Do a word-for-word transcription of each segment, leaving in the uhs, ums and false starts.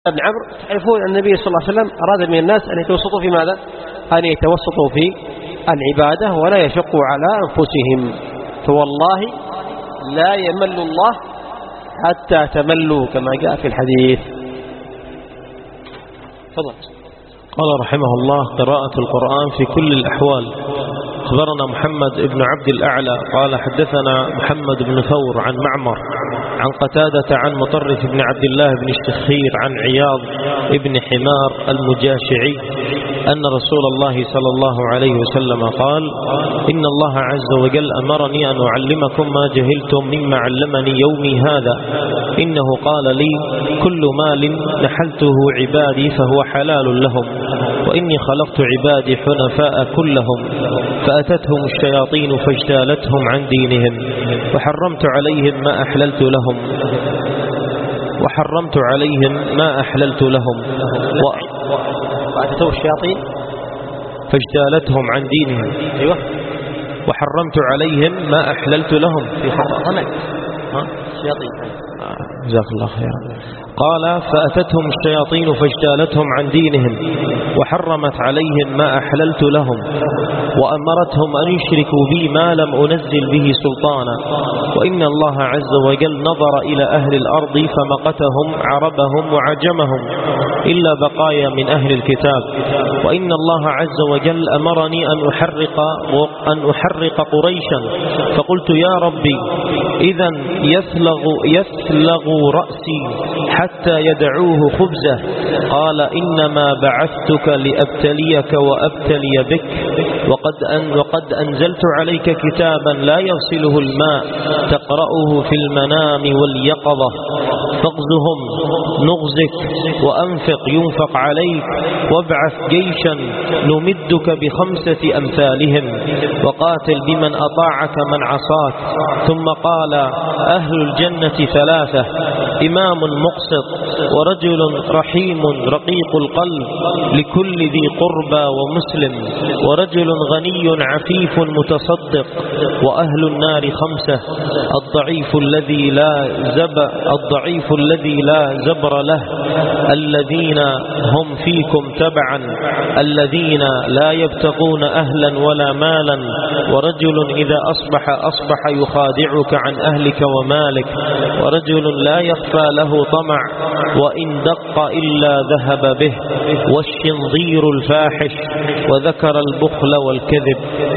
ابن عمرو تعرفون أن النبي صلى الله عليه وسلم أراد من الناس أن يتوسطوا في ماذا؟ أن يتوسطوا في العبادة ولا يشقوا على أنفسهم. فوالله لا يمل الله حتى تملوا كما جاء في الحديث. تفضل. قال رحمه الله: قراءة القرآن في كل الأحوال. أخبرنا محمد بن عبد الأعلى قال حدثنا محمد بن ثور عن معمر عن قتادة عن مطرف بن عبد الله بن الشخير عن عياض بن حمار المجاشعي أن رسول الله صلى الله عليه وسلم قال: إن الله عز وجل أمرني أن أعلمكم ما جهلتم مما علمني يومي هذا. إنه قال لي: كل مال نحلته عبادي فهو حلال لهم، وإني خلقت عبادي حنفاء كلهم، فأتتهم الشياطين فاجتالتهم عن دينهم، وحرمت عليهم ما أحللت لهم وحرمت عليهم ما أحللت لهم و... فأتتهم الشياطين فاجتالتهم عن دينهم. أيوة. وحرمت عليهم ما أحللت لهم. في حرمت الشياطين. جزاك الله خيرا. قال: فأتتهم الشياطين فاجتالتهم عن دينهم، وحرمت عليهم ما أحللت لهم، وأمرتهم أن يشركوا بي ما لم أنزل به سلطانا، وإن الله عز وجل نظر إلى أهل الأرض فمقتهم عربهم وعجمهم إلا بقايا من أهل الكتاب، وإن الله عز وجل أمرني أن أحرق, أن أحرق قريشا، فقلت: يا ربي إذن يثلغ, يثلغ رأسي حتى يدعوه خبزه. قال: إنما بعثتك لأبتليك وأبتلي بك، وقد, أن وقد أنزلت عليك كتابا لا يغسله الماء تقرأه في المنام واليقظة، فاغزهم نغزك، وأنفق ينفق عليك، وابعث جيشا نمدك بخمسة أمثالهم، وقاتل بمن أطاعك من عصاك. ثم قال: أهل الجنة ثلاثة: إمام مقسط، ورجل رحيم رقيق القلب لكل ذي قربى ومسلم، ورجل غني عفيف متصدق. وأهل النار خمسة: الضعيف الذي لا زب الضعيف الذي لا زبر له، الذين هم فيكم تبعا، الذين لا يبتغون أهلا ولا مالا، ورجل إذا أصبح أصبح يخادعك عن أهلك ومالك، ورجل لا يخفى له طمع وإن دق إلا ذهب به، والشنظير الفاحش، وذكر البخل والكذب.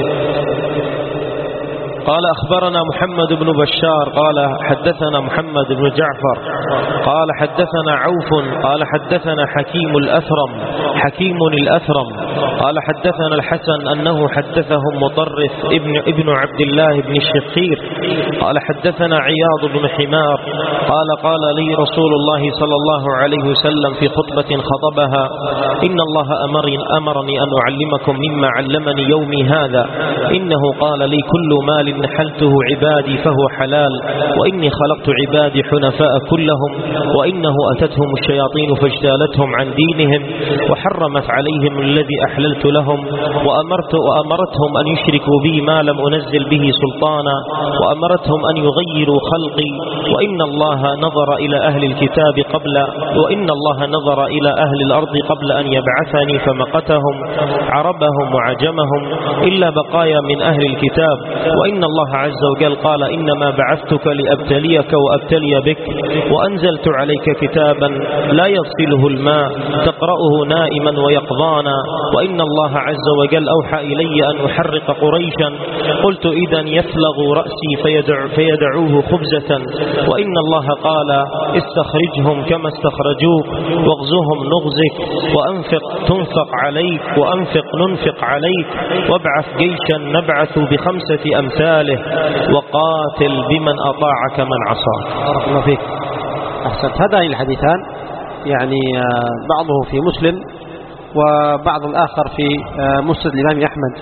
قال: أخبرنا محمد بن بشار قال حدثنا محمد بن جعفر قال حدثنا عوف قال حدثنا حكيم الأثرم حكيم الأثرم قال حدثنا الحسن أنه حدثهم مطرف ابن, ابن عبد الله بن الشخير قال حدثنا عياض بن حمار قال: قال لي رسول الله صلى الله عليه وسلم في خطبة خطبها: إن الله أمرني, أمرني أن أعلمكم مما علمني يومي هذا. إنه قال لي: كل مال نحلته عبادي فهو حلال، وإني خلقت عبادي حنفاء كلهم، وإنه أتتهم الشياطين فاجتالتهم عن دينهم، وحرمت عليهم الذي أحللت لهم، وأمرت وأمرتهم أن يشركوا بي ما لم أنزل به سلطانا، وأمرتهم أن يغيروا خلقي، وإن الله نظر إلى أهل الكتاب قبل وإن الله نظر إلى أهل الأرض قبل أن يبعثني فمقتهم عربهم وعجمهم إلا بقايا من أهل الكتاب، وإن الله عز وجل قال: إنما بعثتك لأبتليك وأبتلي بك، وأنزلت عليك كتابا لا يغسله الماء تقرأه نائما ويقظانا، وإن الله عز وجل أوحى إلي أن أحرق قريشا. قلت: إذن يثلغ رأسي فيدع فيدعوه خبزة، وإن الله قال: استخرجهم كما استخرجوك، واغزهم نغزك، وأنفق تنفق عليك، وأنفق ننفق عليك، وابعث جيشا نبعث بخمسة أمثاله، وقاتل بمن أطاعك من عصاك. بارك الله فيك. أحسنت. هذان الحديثان يعني بعضه في مسلم وبعض الآخر في مسند الإمام أحمد،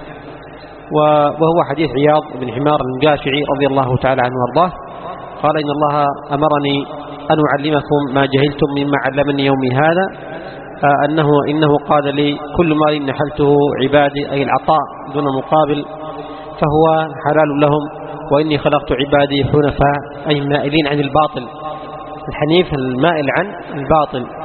وهو حديث عياض بن حمار المجاشعي رضي الله تعالى عنه وارضاه قال: إن الله أمرني أن أعلمكم ما جهلتم مما علمني يومي هذا، أنه إنه قال لي: كل مال نحلته عبادي، أي العطاء دون مقابل، فهو حلال لهم، وإني خلقت عبادي حنفاء، أي مائلين عن الباطل، الحنيف المائل عن الباطل،